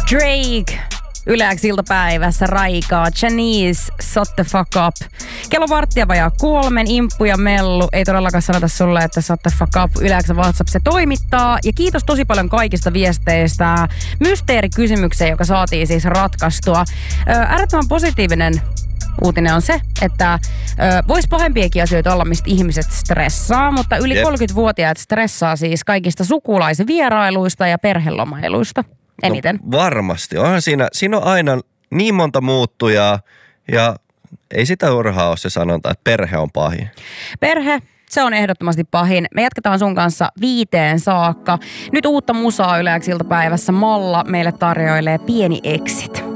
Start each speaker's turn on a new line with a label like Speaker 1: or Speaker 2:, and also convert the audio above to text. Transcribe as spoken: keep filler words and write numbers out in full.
Speaker 1: Drake. Yleäks iltapäivässä Raikaa. Janice, shut the fuck up. Kello varttia vajaa kolmen, Imppu ja Mellu. Ei todellakaan sanota sulle, että shut the fuck up. Yleäks WhatsApp se toimittaa. Ja kiitos tosi paljon kaikista viesteistä. Mysteerikysymykseen, joka saatiin siis ratkaistua. Äärettömän positiivinen uutinen on se, että voisi pahempiakin asioita olla, mistä ihmiset stressaa, mutta yli Jep. kolmekymmentävuotiaat stressaa siis kaikista sukulaisvierailuista ja perhelomailuista eniten.
Speaker 2: No, varmasti. Onhan siinä, siinä on aina niin monta muuttujaa ja ei sitä urhaa ole se sanonta, että perhe on pahin.
Speaker 1: Perhe, se on ehdottomasti pahin. Me jatketaan sun kanssa viiteen saakka. Nyt uutta musaa Yle X iltapäivässä. Malla meille tarjoilee Pieni exit.